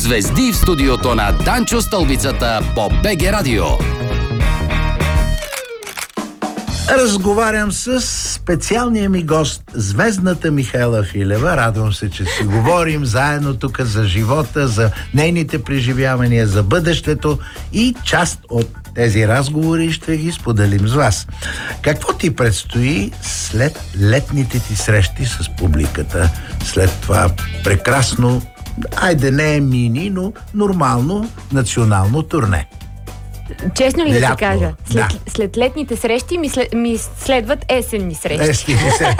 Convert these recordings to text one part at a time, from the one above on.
Звезди в студиото на Данчо Стълбицата по БГ Радио. Разговарям с специалния ми гост, звездната Михаела Филева. Радвам се, че си говорим заедно тук за живота, за нейните преживявания, за бъдещето и част от тези разговори ще ги споделим с вас. Какво ти предстои след летните ти срещи с публиката? След това прекрасно, айде не е мини, но нормално национално турне. Честно ли да ти кажа? След летните срещи ми следват есенни срещи.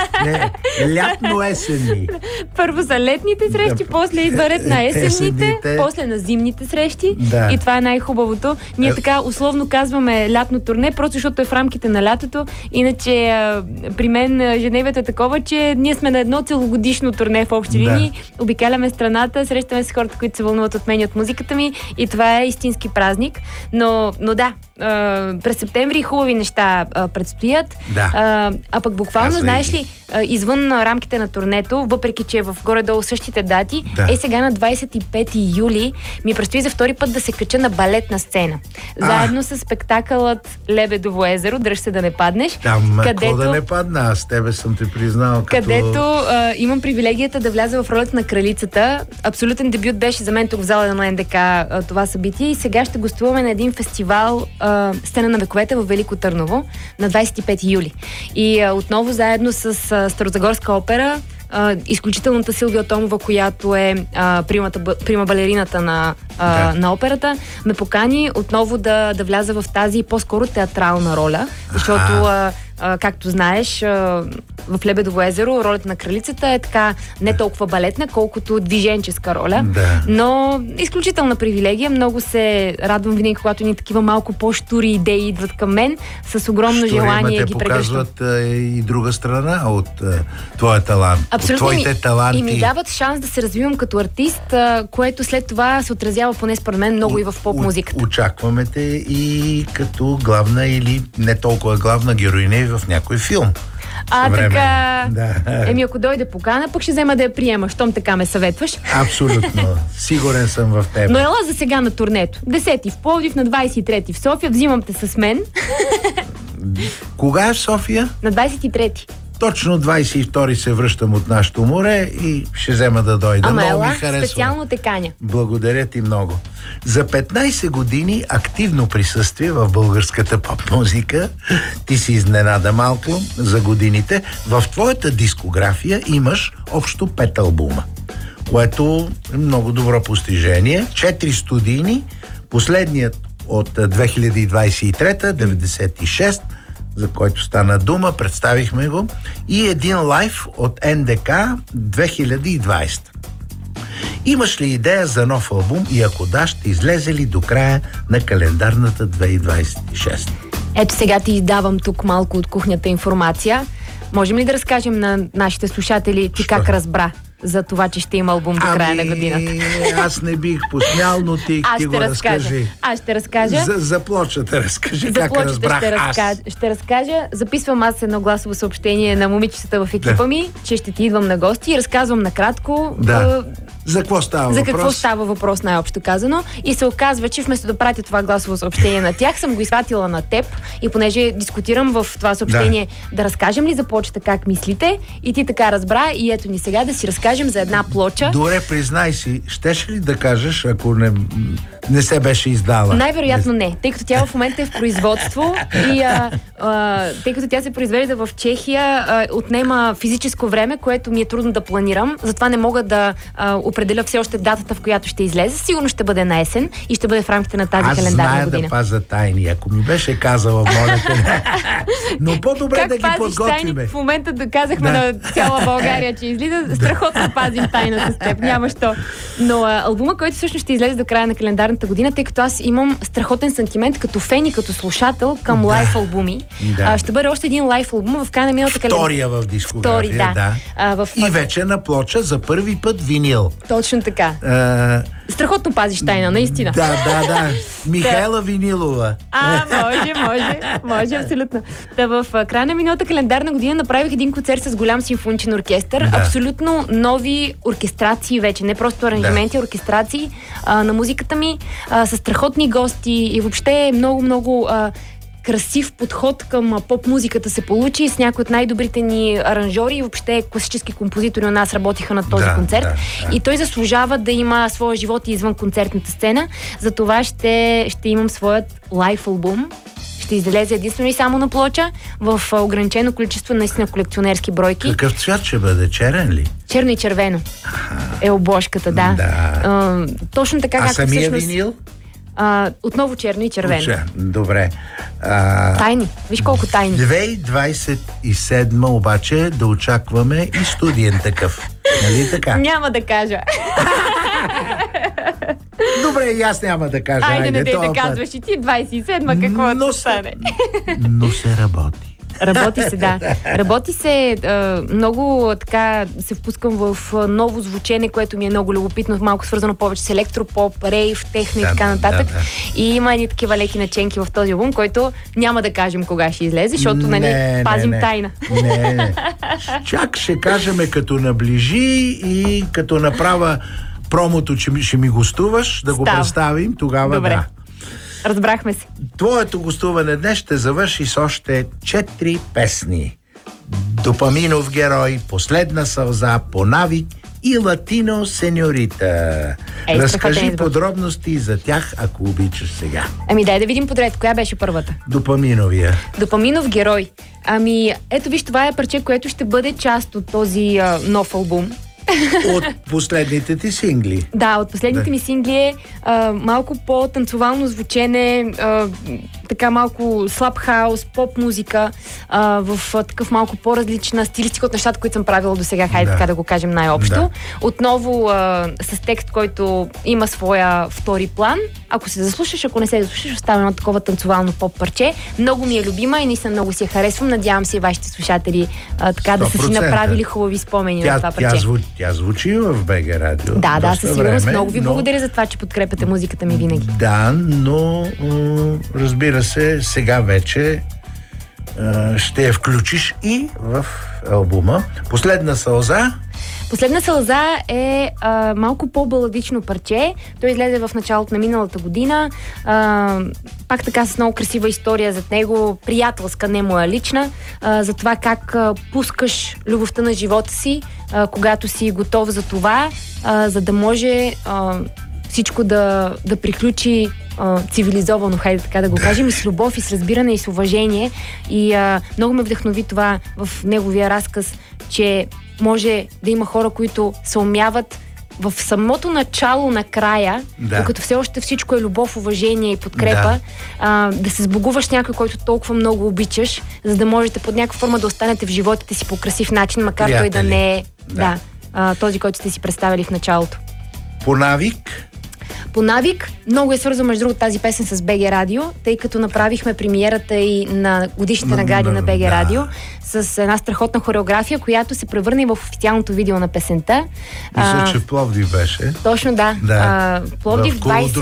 Лятно-есенни. Първо са летните срещи, после идва ред на есенните, после на зимните срещи. Да. И това е най-хубавото. Ние така условно казваме лятно турне, просто защото е в рамките на лятото. Иначе при мен Женевията е такова, че ние сме на едно целогодишно турне в общи линии. Обикаляме страната, срещаме с хората, които се вълнуват от мен и от музиката ми. И това е истински празник. Но да, през септември хубави неща предстоят. Да. А пък буквално, знаеш ли, извън рамките на турнето, въпреки че в горе-долу същите дати, сега на 25 юли ми предстои за втори път да се кача на балетна сцена. Заедно с спектакълът Лебедово езеро, дръж се да не паднеш. Където да не падна, аз тебе съм те признал. Където имам привилегията да вляза в ролята на кралицата. Абсолютен дебют беше за мен тук в зала на НДК това събитие и сега ще гостуваме на един фестивал Сцена на вековете в Велико Търново на 25 юли. И отново заедно с Старозагорска опера, изключителната Силвия Томова, която е прима балерината на операта, ме покани отново да вляза в тази по-скоро театрална роля, защото както знаеш, в Лебедово езеро ролята на кралицата е така не толкова балетна, колкото движенческа роля. Но изключителна привилегия. Много се радвам винаги, когато ни такива малко по-щури идеи идват към мен, с огромно желание ги прегръщам. Показват и друга страна от твоя талант. Абсолютно. От твоите таланти. И ми дават шанс да се развивам като артист, което след това се отразява поне според мен много и в поп-музиката. Очакваме те и като главна или не толкова главна героиня в някой филм. Така. Да. Ако дойде покана, пък ще взема да я приема, щом така ме съветваш. Абсолютно. Сигурен съм в теб. Но ела за сега на турнето. 10-ти в Пловдив, на 23-ти в София. Взимам те с мен. Кога е в София? На 23-ти. Точно 22-ри се връщам от нашото море и ще взема да дойда. Много ми харесва. Специално те каня. Благодаря ти много. За 15 години активно присъствие в българската поп-музика. Ти си изненада малко за годините. В твоята дискография имаш общо 5 албума, което е много добро постижение. 4 студийни, последният от 2023, 96, за който стана дума, представихме го, и един лайв от НДК 2020. Имаш ли идея за нов албум и ако да, ще излезе ли до края на календарната 2026? Ето сега ти давам тук малко от кухнята информация. Можем ли да разкажем на нашите слушатели ти как разбра за това, че ще има албум до края на годината? Аз не бих посмял, но ти го разкажи. Аз ще разкажа. За плочата разкажи как разбрах аз. Ще разкажа. Записвам аз едно гласово съобщение на момичетата в екипа ми, че ще ти идвам на гости и разказвам накратко за какво става въпрос. За какво става въпрос, най-общо казано. И се оказва, че вместо да пратя това гласово съобщение на тях, съм го изпратила на теб и понеже дискутирам в това съобщение да разкажем ли за плочата как мислите и ти така разбра и ето ни сега да си разкажем за една плоча. Добре, признай си, щеш ли да кажеш, ако не се беше издала? Най-вероятно не, тъй като тя в момента е в производство и тъй като тя се произвежда в Чехия, отнема физическо време, което ми е трудно да планирам, затова не мога да определя все още датата, в която ще излезе. Сигурно ще бъде на есен и ще бъде в рамките на тази календарна година. Аз знае да пазя тайни. Ако ми беше казала, моля те. Но по-добре да ги подготвиме. В момента доказахме на цяла България, че излиза. Страхотно пазим тайна с теб. Няма що. Но албума, който всъщност ще излезе до края на календарната година, тъй като аз имам страхотен сантимент като фен и като слушател към лайф албуми. Ще бъде още един лайф албум в края на миналата календарна. Втория в дискография, да. И вече на плоча за първи път винил. Точно така. Страхотно пазиш тайна, наистина. Да. Михайла Винилова. Може, абсолютно. Та в края на миналата календарна година направих един концерт с голям симфоничен оркестър. Да. Абсолютно нови оркестрации вече, не просто аранжименти, оркестрации на музиката ми, с страхотни гости и въобще много красив подход към поп-музиката се получи с някои от най-добрите ни аранжори и въобще класически композитори у нас работиха на този концерт. И той заслужава да има своя живот и извън концертната сцена. Затова ще имам своят лайв албум. Ще излезе единствено и само на плоча в ограничено количество, наистина колекционерски бройки. Какъв цвят ще бъде? Черен ли? Черно и червено е обложката, да. Точно така, както самия всъщност... винил? Отново черно и червено. Добре. Тайни. Виж колко тайни. 2027 обаче да очакваме и студиен такъв. Нали така? Няма да кажа. Добре, и аз няма да кажа. Айде, не дей да казваш и ти 27-ма, какво да стане. Но се работи. Работи се, да. Работи се, много така се впускам в ново звучене, което ми е много любопитно, малко свързано повече с електропоп, рейв, техно и така нататък. И има едни такива леки наченки в този албум, който няма да кажем кога ще излезе, защото пазим тайна. Не. Чак ще кажем като наближи и като направя промото, че ще ми гостуваш, да го представим, тогава добре. Да. Разбрахме се. Твоето гостуване днес ще завърши с още 4 песни. Допаминов герой, Последна сълза, По навик и Латино сеньорита. Разкажи подробности за тях, ако обичаш сега. Дай да видим подред. Коя беше първата? Допаминовия. Допаминов герой. Ето виж, това е парче, което ще бъде част от този нов албум. От последните ти сингли. Да, от последните ми сингли е малко по-танцовално звучене, така малко слаб хаус, поп музика, в такъв малко по-различна стилистика от нещата, които съм правила до сега, хайде така да го кажем най-общо. Да. Отново с текст, който има своя втори план. Ако се заслушаш, ако не се заслушаш, остава едно такова танцовално поп парче. Много ми е любима и наистина много си я харесвам. Надявам се и вашите слушатели така да са си направили хубави спомени на това парче. Тя звучи в БГ Радио. Да, със сигурност. Много ви благодаря за това, че подкрепяте музиката ми винаги. Да, но разбира се, сега вече ще я включиш и в албума. Последна сълза. Последна сълза е малко по-баладично парче. Той излезе в началото на миналата година. Пак така с много красива история зад него, приятелска, не моя лична, за това как пускаш любовта на живота си, когато си готов за това, за да може всичко да приключи цивилизовано, хайде така да го кажем, и с любов, и с разбиране, и с уважение. И много ме вдъхнови това в неговия разказ, че може да има хора, които се умяват в самото начало на края, докато все още всичко е любов, уважение и подкрепа, да се сбогуваш с някой, който толкова много обичаш, за да можете под някаква форма да останете в животите си по красив начин, макар той да не е този, който сте си представили в началото. По навик? По навик, много е свързано между другото тази песен с БГ Радио, тъй като направихме премиерата и на годишните награди на БГ Радио с една страхотна хореография, която се превърна и в официалното видео на песента. Мисля, че в Пловдив беше. Точно, да. Пловдив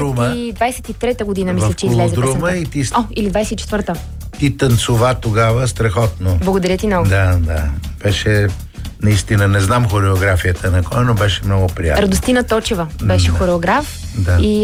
23-та година, мисля, че излезе песента. Или 24-та. Ти танцова тогава страхотно. Благодаря ти много. Да. Беше... Наистина, не знам хореографията на кой, но беше много приятно. Радостина Точева беше хореограф. Да. И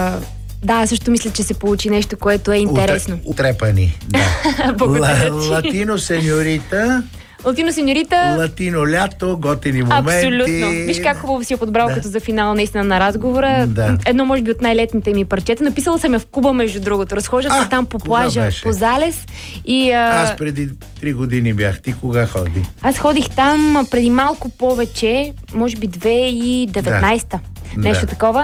също мисля, че се получи нещо, което е интересно. Утрепани. Да. Латино сеньорита. Латино сеньорита. Латино лято, готини моменти. Абсолютно. Виж как хубаво си я подбрал като за финал наистина на разговора. Едно може би от най-летните ми парчета. Написала съм я в Куба, между другото. Разхождах се там по плажа, по залез. И, аз преди 3 години бях. Ти кога ходи? Аз ходих там преди малко повече, може би 2019-та. Нещо такова.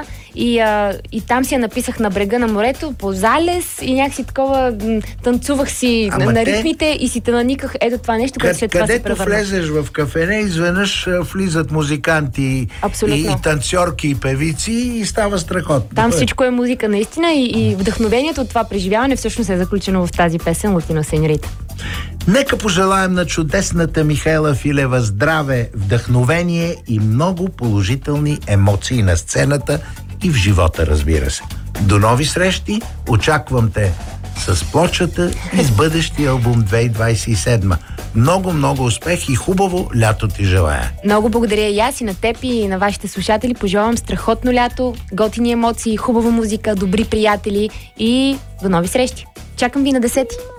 И там си я написах на брега на морето, по залез и някакси такова танцувах си на ритмите и си те наниках. Ето това нещо, което след това се превърна. Където влезеш в кафене, изведнъж влизат музиканти и танцорки и певици и става страхотно. Там всичко е музика наистина и вдъхновението от това преживяване всъщност е заключено в тази песен Латино сеньорита. Нека пожелаем на чудесната Михаела Филева здраве, вдъхновение и много положителни емоции на сцената и в живота, разбира се. До нови срещи, очаквам те с плочата и с бъдещия албум 2027. Много успех и хубаво лято ти желая. Много благодаря и аз, и на теб, и на вашите слушатели. Пожелавам страхотно лято, готини емоции, хубава музика, добри приятели и до нови срещи. Чакам ви на 10-ти.